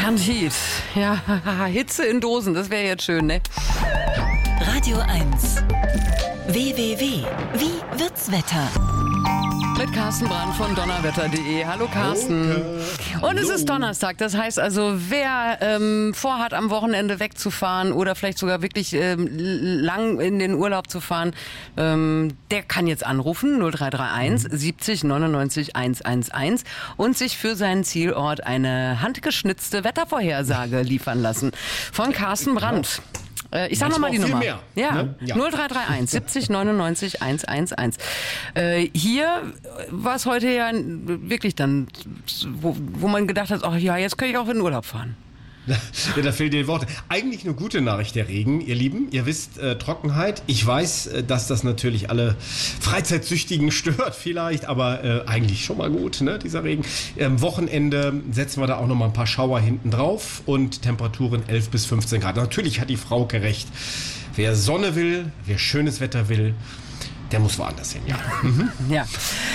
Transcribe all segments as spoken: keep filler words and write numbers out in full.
Bernd Hiet. Ja, Hitze in Dosen, das wäre jetzt schön, ne? Radio eins. W W W. Wie wird's Wetter? Mit Carsten Brandt von donnerwetter punkt de. Hallo Carsten. Okay. Und es ist Donnerstag, das heißt also, wer ähm, vorhat, am Wochenende wegzufahren oder vielleicht sogar wirklich ähm, lang in den Urlaub zu fahren, ähm, der kann jetzt anrufen null drei drei eins siebzig neunundneunzig hundertelf und sich für seinen Zielort eine handgeschnitzte Wettervorhersage liefern lassen. Von Carsten Brandt. Ich sag nochmal die Nummer. Mehr, ja, ne? Ja, null drei drei eins siebzig neunundneunzig hundertelf. Äh, hier war es heute ja wirklich dann, wo, wo man gedacht hat, ach ja, jetzt kann ich auch in den Urlaub fahren. Ja, da fehlen dir die Worte. Eigentlich eine gute Nachricht, der Regen, ihr Lieben. Ihr wisst, äh, Trockenheit. Ich weiß, äh, dass das natürlich alle Freizeitsüchtigen stört vielleicht, aber äh, eigentlich schon mal gut, ne, dieser Regen. Am Wochenende setzen wir da auch noch mal ein paar Schauer hinten drauf und Temperaturen elf bis fünfzehn Grad. Natürlich hat die Frauke recht. Wer Sonne will, wer schönes Wetter will, der muss woanders hin, ja. Mhm. Ja.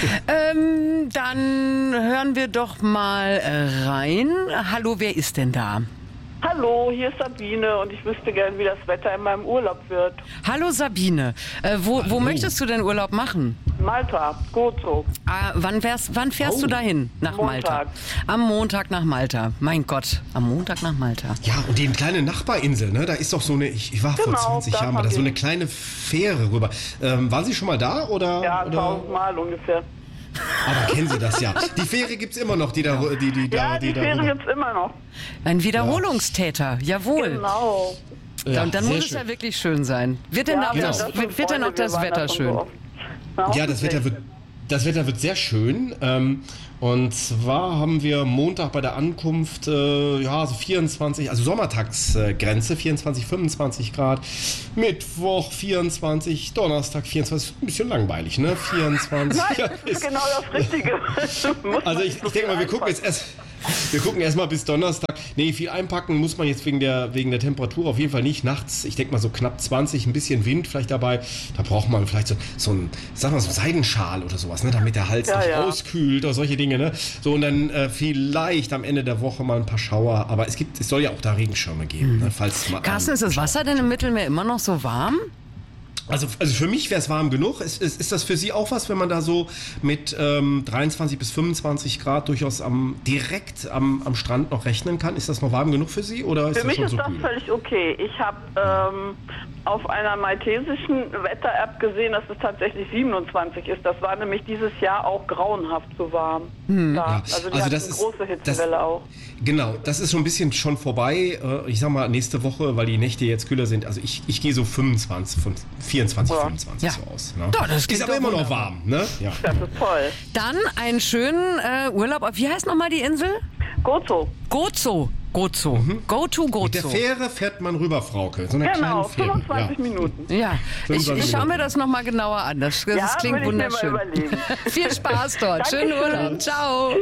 ähm, dann hören wir doch mal äh, rein. Hallo, wer ist denn da? Hallo, hier ist Sabine und ich wüsste gern, wie das Wetter in meinem Urlaub wird. Hallo Sabine, äh, wo, wo möchtest du denn Urlaub machen? Malta, Gozo. Ah, wann, wärst, wann fährst Oh. du dahin nach Montag. Malta? Am Montag nach Malta. Mein Gott, am Montag nach Malta. Ja, und die kleine Nachbarinsel, ne? Da ist doch so eine, ich, ich war Genau, vor zwanzig da Jahren mal, haben da so wir- eine kleine Fähre rüber. Ähm, waren Sie schon mal da oder? Ja, oder? tausendmal ungefähr. Aber kennen Sie das ja. Die Fähre gibt's immer noch, die da, die, die da, Ja, die da Fähre rüber- gibt's immer noch. Ein Wiederholungstäter, jawohl. Genau. Ja, Und dann sehr muss es schön. ja wirklich schön sein. Wird denn Ja, auch wir das, haben da schon wird, wird denn auch Freunde, wir das waren Wetter da schon schön? so oft. Na, Ja, das Wetter hoffentlich. wird, das Wetter wird sehr schön. Ähm, und zwar haben wir Montag bei der Ankunft, äh, ja, so vierundzwanzig, also Sommertagsgrenze, vierundzwanzig, fünfundzwanzig Grad. Mittwoch vierundzwanzig, Donnerstag vierundzwanzig, ein bisschen langweilig, ne? vierundzwanzig. Nein, das ist genau das Richtige. Muss Also man ich, nicht so ich denke mal, wir viel gucken jetzt erst, wir gucken erst mal bis Donnerstag. Nee, viel einpacken muss man jetzt wegen der, wegen der Temperatur auf jeden Fall nicht. Nachts, ich denke mal so knapp zwanzig, ein bisschen Wind vielleicht dabei. Da braucht man vielleicht so, so ein, sag mal, so einen Seidenschal oder sowas, ne, damit der Hals Ja, nicht ja. auskühlt oder solche Dinge, ne. So, und dann äh, vielleicht am Ende der Woche mal ein paar Schauer. Aber es gibt, es soll ja auch da Regenschirme geben, ne, falls mal. Carsten, ist das Wasser denn im Mittelmeer immer noch so warm? Also, also für mich wäre es warm genug. Ist, ist, ist das für Sie auch was, wenn man da so mit ähm, dreiundzwanzig bis fünfundzwanzig Grad durchaus am, direkt am, am Strand noch rechnen kann? Ist das noch warm genug für Sie oder ist Für das mich schon ist so das kühl? völlig okay. Ich habe ähm, auf einer maltesischen Wetter-App gesehen, dass es tatsächlich siebenundzwanzig ist. Das war nämlich dieses Jahr auch grauenhaft so warm. Da. Ja, Also die also hatten das eine ist- große Hitzewelle das- auch. Genau, das ist so ein bisschen schon vorbei. Äh, Ich sag mal, nächste Woche, weil die Nächte jetzt kühler sind. Also ich, ich gehe so fünfundzwanzig, von vierundzwanzig, Ja. fünfundzwanzig Ja. so aus. Ne? Ja, das ist klingt aber doch immer noch wunderbar. warm, ne? Ja. Das ist toll. Dann einen schönen äh, Urlaub. auf- Wie heißt nochmal die Insel? Gozo. Gozo. Gozo. Go to Mhm. Mit der Gozo. Fähre fährt man rüber, Frauke. So eine Genau, kleine Fähre. fünfundzwanzig ja. Minuten. Ja, ich, fünfundzwanzig ich schaue mir Minuten. das nochmal genauer an. Das, das Ja, klingt will ich mir mal wunderschön. überlegen. Viel Spaß dort. Schönen Dankeschön. Urlaub. Ciao.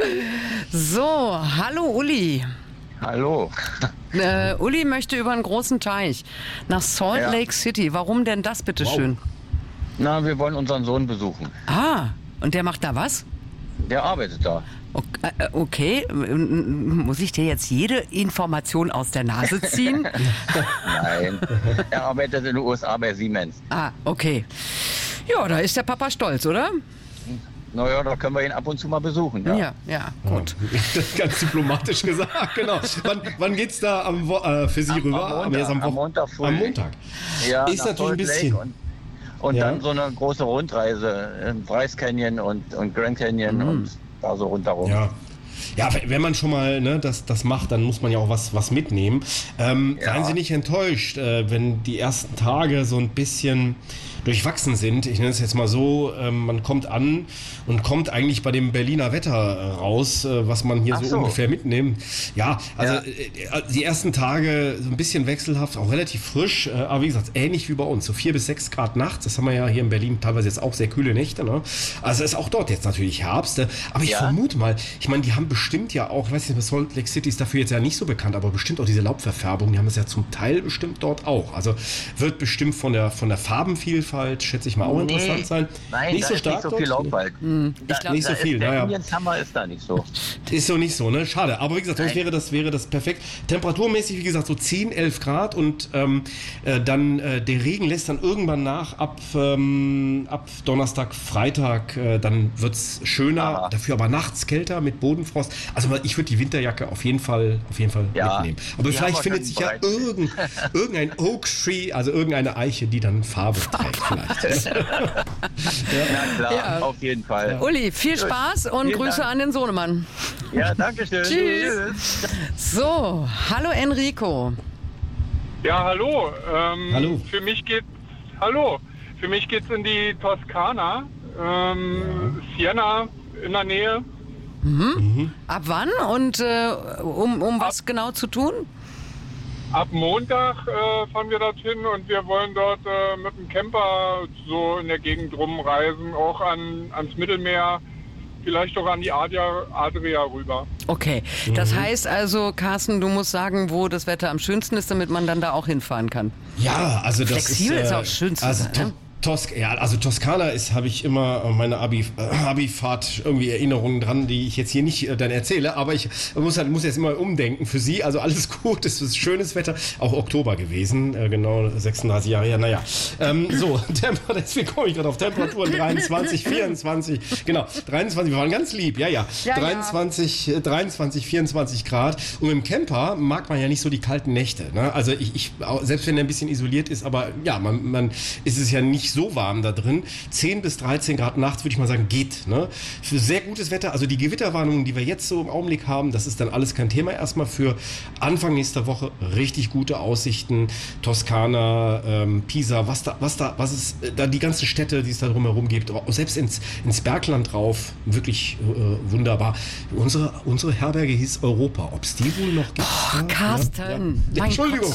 So, hallo Uli. Hallo. Äh, Uli möchte über einen großen Teich nach Salt Ja. Lake City. Warum denn das, bitteschön? Na, wir wollen unseren Sohn besuchen. Ah, und der macht da was? Der arbeitet da. Ok- äh, Okay, M- muss ich dir jetzt jede Information aus der Nase ziehen? Nein. Er arbeitet in den U S A bei Siemens. Ah, okay. Ja, da ist der Papa stolz, oder? Naja, da können wir ihn ab und zu mal besuchen. Ja. Ja, ja, gut. Das ganz diplomatisch gesagt, genau. Wann, wann geht's da am, Wo- äh, für Sie Am- rüber? am Montag, Jetzt am Wo- Montag früh. Am Montag. Ja, Ist nach natürlich ein Salt Lake bisschen. Und, und Ja. dann so eine große Rundreise in Bryce Canyon und, und Grand Canyon und da so rundherum. Ja. Ja, wenn man schon mal ne, das, das macht, dann muss man ja auch was, was mitnehmen. Ähm, Ja. Seien Sie nicht enttäuscht, äh, wenn die ersten Tage so ein bisschen durchwachsen sind. Ich nenne es jetzt mal so, ähm, man kommt an und kommt eigentlich bei dem Berliner Wetter äh, raus, äh, was man hier Ach so, so. ungefähr mitnimmt. Ja, also Ja. Äh, die ersten Tage so ein bisschen wechselhaft, auch relativ frisch, äh, aber wie gesagt, ähnlich wie bei uns, so vier bis sechs Grad nachts. Das haben wir ja hier in Berlin teilweise jetzt auch sehr kühle Nächte. Ne? Also ist auch dort jetzt natürlich Herbst. Äh, aber ich Ja. vermute mal, ich meine, die haben bestimmt ja auch, ich weiß nicht, Salt Lake City ist dafür jetzt ja nicht so bekannt, aber bestimmt auch diese Laubverfärbung, die haben es ja zum Teil bestimmt dort auch. Also wird bestimmt von der, von der Farbenvielfalt Laubwald, schätze ich mal, auch Nee. interessant sein. Nein, nicht da so ist stark nicht so dort? viel Laubwald. Ich glaub, nicht so da viel, ist, der naja. Indian Summer ist da nicht so. Ist so nicht so, ne? Schade. Aber wie gesagt, sonst Nein. wäre das, wäre das perfekt. Temperaturmäßig, wie gesagt, so zehn, elf Grad und ähm, äh, dann äh, der Regen lässt dann irgendwann nach ab, ähm, ab Donnerstag, Freitag. Äh, dann wird es schöner, Aha. dafür aber nachts kälter mit Bodenfrost. Also ich würde die Winterjacke auf jeden Fall, auf jeden Fall Ja, mitnehmen. Aber die vielleicht haben wir findet schon sich ja bereit. irgend, irgendein Oak Tree, also irgendeine Eiche, die dann Farbe trägt vielleicht. Na klar, Ja. auf jeden Fall. Uli, viel Spaß und Vielen Grüße Dank. an den Sohnemann. Ja, danke schön. Tschüss. So, hallo Enrico. Ja, hallo. Ähm, Hallo. Für mich geht's, hallo. Für mich geht's in die Toskana, ähm, Siena in der Nähe. Ab wann und äh, um, um was genau zu tun? Ab Montag äh, fahren wir dorthin und wir wollen dort äh, mit dem Camper so in der Gegend rumreisen, auch an, ans Mittelmeer, vielleicht auch an die Adria, Adria rüber. Okay, das heißt also, Carsten, du musst sagen, wo das Wetter am schönsten ist, damit man dann da auch hinfahren kann. Ja, also das Flexibel ist, ist äh, auch schön zu also sein, To- ne? Tosk, ja, also Toskana ist, habe ich immer äh, meine Abi, äh, Abi-Fahrt irgendwie Erinnerungen dran, die ich jetzt hier nicht äh, dann erzähle, aber ich muss halt, muss jetzt immer umdenken für Sie. Also alles gut, es ist schönes Wetter, auch Oktober gewesen, äh, genau sechsunddreißig Jahre her. Naja, ähm, so Temper, deswegen komme ich gerade auf Temperaturen dreiundzwanzig, vierundzwanzig, genau dreiundzwanzig. Wir waren ganz lieb, ja, ja, Ja, ja. dreiundzwanzig, äh, dreiundzwanzig, vierundzwanzig Grad. Und im Camper mag man ja nicht so die kalten Nächte. Ne? Also ich, ich, auch- selbst wenn er ein bisschen isoliert ist, aber ja, man, man ist es ja nicht so warm da drin. zehn bis dreizehn Grad nachts, würde ich mal sagen, geht. Ne? Für sehr gutes Wetter, also die Gewitterwarnungen, die wir jetzt so im Augenblick haben, das ist dann alles kein Thema erstmal. Für Anfang nächster Woche richtig gute Aussichten. Toskana, ähm, Pisa, was da, was da, was es, äh, da die ganzen Städte, die es da drumherum gibt, auch selbst ins, ins Bergland rauf, wirklich äh, wunderbar. Unsere, unsere Herberge hieß Europa. Ob es die wohl noch gibt? Oh, Ja, Carsten, ja, ja. mein Entschuldigung.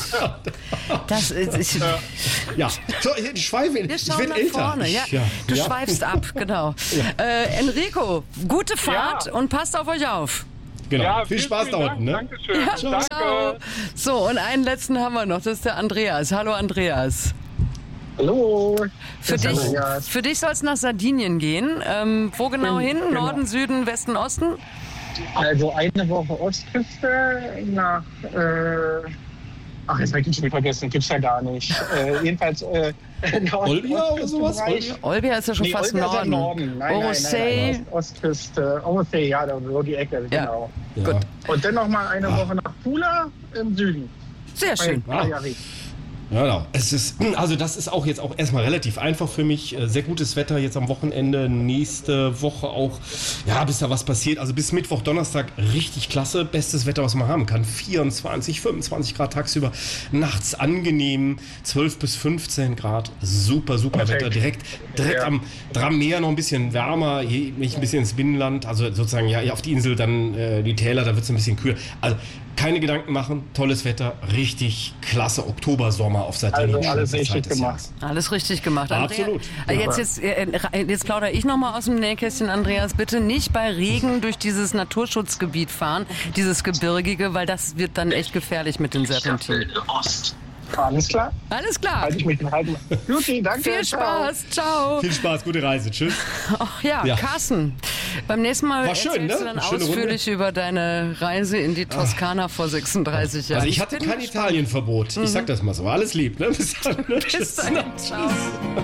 Das ist, ich, Ja, so, ich schweife. wir Ich schauen werde nach älter. vorne. Ja, Ich, ja. du ja. schweifst ab, genau. Äh, Enrico, gute Fahrt Ja. und passt auf euch auf. Genau. Ja, Viel vielen, Spaß vielen da unten. Dank. Ne? Dankeschön. Danke. Ciao. So, und einen letzten haben wir noch, das ist der Andreas. Hallo Andreas. Hallo. Für Das ist dich, Andreas. für dich soll es nach Sardinien gehen. Ähm, wo genau hin? Genau. Norden, Süden, Westen, Osten? Also eine Woche Ostküste nach. Äh, ach, jetzt habe ich den schon vergessen. Gibt's ja gar nicht. Äh, jedenfalls. Äh, Nord- Olbia oder sowas? Ostküstenbereich. Olbia? Olbia ist ja schon Nee, fast Olbia ist ja Norden. Norden. Nein, Orosei. nein, nein, nein. Ost- Ostküste. Orosei, ja, da- so die Ecke, Ja. genau. Ja. Gut. Und dann noch mal eine Woche nach Pula im Süden. Sehr schön. Bei Cagliari. Ja, genau. Es ist, also das ist auch jetzt auch erstmal relativ einfach für mich. Äh, Sehr gutes Wetter jetzt am Wochenende. Nächste Woche auch, ja, bis da was passiert. Also bis Mittwoch, Donnerstag richtig klasse. Bestes Wetter, was man haben kann. vierundzwanzig, fünfundzwanzig Grad tagsüber. Nachts angenehm. zwölf bis fünfzehn Grad. Super, super Perfekt. Wetter. Direkt, direkt Ja. am, am Meer noch ein bisschen wärmer. Hier nicht ein bisschen ins Binnenland. Also sozusagen, ja, hier auf die Insel dann äh, die Täler, da wird es ein bisschen kühler. Also keine Gedanken machen. Tolles Wetter. Richtig klasse Oktober-Sommer auf Sardinien. Also alles Schönste richtig Zeit des gemacht. Jahres. Alles richtig gemacht. Absolut. Äh, Jetzt, jetzt, äh, jetzt plaudere ich nochmal aus dem Nähkästchen, Andreas. Bitte nicht bei Regen durch dieses Naturschutzgebiet fahren, dieses Gebirgige, weil das wird dann echt gefährlich mit den Serpentinen. Alles klar? Alles klar. Halte ich mich halten. Juti, danke. Viel ciao. Spaß. Ciao. Viel Spaß, gute Reise. Tschüss. Ach ja, Ja. Carsten, beim nächsten Mal War schön, erzählst ne? du dann Eine schöne ausführlich über deine Reise in die Toskana vor sechsunddreißig Jahren. Also ich hatte bin kein gespannt. Italienverbot. Ich sag das mal so. Alles lieb. Ne? Bis dann. Ne? Bis Tschüss. dahin. Ciao.